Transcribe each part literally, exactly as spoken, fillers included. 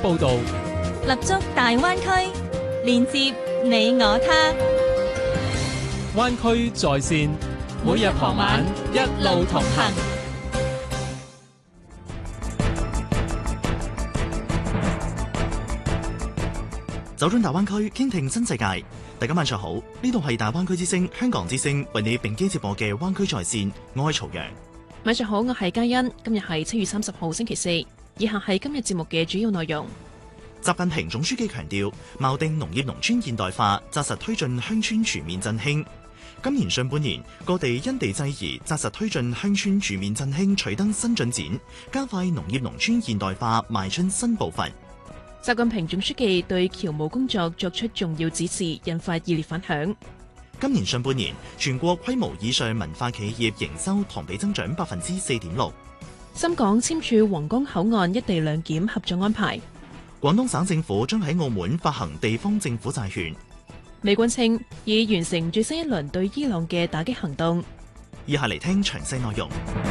報導， 立足大灣區，連接你我他。 灣區在線，每日傍晚一路同行。 走進大灣區，傾聽新世界。大家晚上好，呢度係大灣區之聲香港之聲為你並機接播嘅灣區在線，我係曹陽。 晚上好，我係嘉欣。今日係七月三十號星期四，以下係今日節目嘅主要內容。 習近平總書記強調，錨定農業農村現代化，紮實推進鄉村全面振興。今年上半年，各地因地制宜，紮實推進鄉村全面振興取得新進展，加快農業農村現代化邁出新步伐。 習近平總書記對僑務工作作出重要指示，引發熱烈反響。 今年上半年，全國規模以上文化企業營收同比增長百分之四點六。 深港簽署皇崗口岸一地兩檢合作安排。 廣東省政府將喺澳門發行地方政府債券。 美軍稱已完成最新一輪對伊朗嘅打擊行動。 以下嚟聽詳細內容。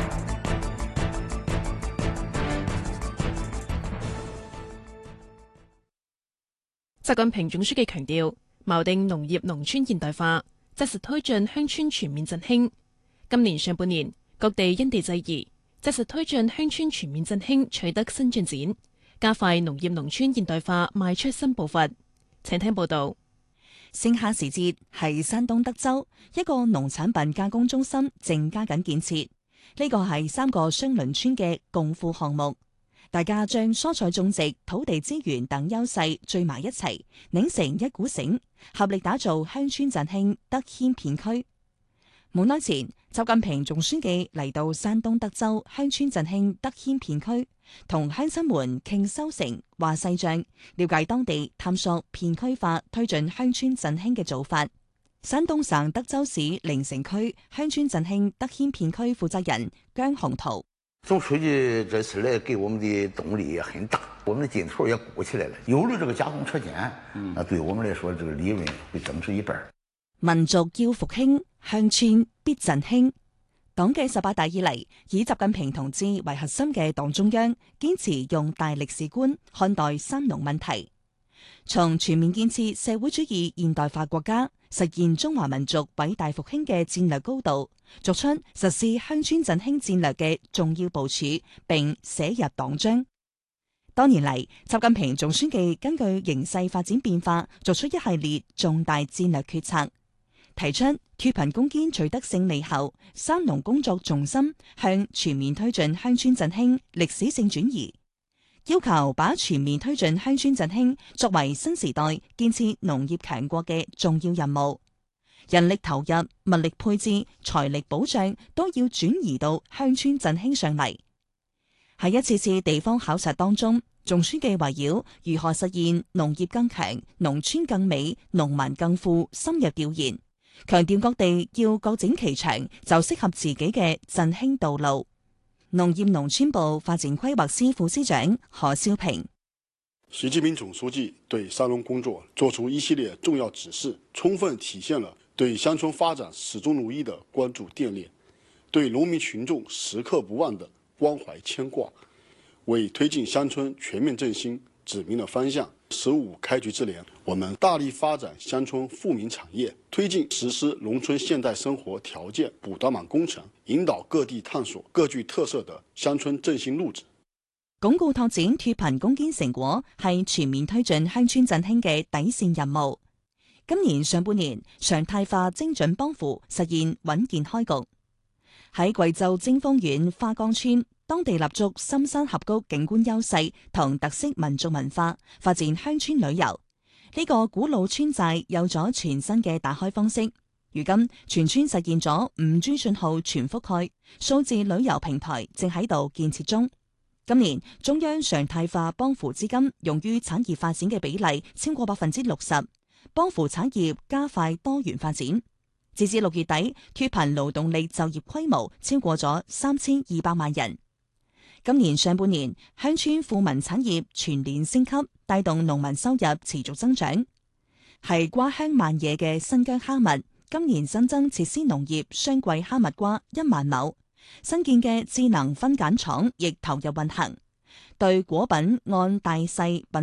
習近平總書記強調，錨定農業農村現代化，紮實推進鄉村全面振興。今年上半年，各地因地制宜，紮實推進鄉村全面振興取得新進展，加快農業農村現代化邁出新步伐。請聽報道。 星哈時節係山東德州一個農產品加工中心正加緊建設，呢個係三個相鄰村嘅共富項目。大家將蔬菜種植、土地資源等優勢聚埋一齊，擰成一股繩，合力打造鄉村振興德謙片區。冇耐前，習近平總書記嚟到山東德州鄉村振興德謙片區，同鄉親們傾收成、話細賬，了解當地探索片區化推進鄉村振興嘅做法。山東省德州市臨城區鄉村振興德謙片區負責人姜洪圖。 總書記這次來給我們的動力也很大，我們的勁頭也鼓起來了。有了這個加工車間，那對我們來說，這個利潤會增至一半。 民族要復興，鄉村必振興。黨嘅十八大以嚟，以習近平同志為核心嘅黨中央，堅持用大歷史觀看待三農問題，從全面建設社會主義現代化國家，實現中華民族偉大復興嘅戰略高度，作出實施鄉村振興戰略嘅重要部署，並寫入黨章。多年嚟，習近平總書記根據形勢發展變化，作出一系列重大戰略決策，提出脫貧攻堅取得勝利後，三農工作重心向全面推進鄉村振興歷史性轉移，要求把全面推進鄉村振興作為新時代建設農業強國嘅重要任務，人力投入、物力配置、財力保障都要轉移到鄉村振興上嚟。喺一次次地方考察當中，總書記圍繞如何實現農業更強、農村更美、農民更富深入調研，強調各地要各整其長，走適合自己嘅振興道路。農業農村部發展規劃司副司長何少平。 習近平總書記對三農工作作出一系列重要指示，充分體現了對鄉村發展始終如一的關注奠煉，對農民群眾時刻不忘的關懷牽掛，為推進鄉村全面振興指明了方向。十五開局之年，我們大力發展鄉村富民產業，推進實施農村現代生活條件補短板工程，引導各地探索各具特色的鄉村振興路子。 鞏固拓展脫貧攻堅成果係全面推進鄉村振興嘅底線任務。今年上半年，常態化精準幫扶實現穩健開局。喺貴州征豐縣花崗村，當地立足深山峽谷景觀優勢同特色民族文化，發展鄉村旅遊。呢個古老村寨有咗全新嘅打開方式。如今，全村實現咗五 G 信號全覆蓋，數字旅遊平台正喺度建設中。今年中央常態化幫扶資金用於產業發展嘅比例超過百分之六十，幫扶產業加快多元發展。截至六月底，脫貧勞動力就業規模超過咗三千二百萬人。今年上半年，鄉村富民產業全年升級，帶動農民收入持續增長。係瓜香萬野嘅新疆哈密，今年新增設施農業雙季哈密瓜一萬畝，新建嘅智能分揀廠亦投入運行，對果品按大細品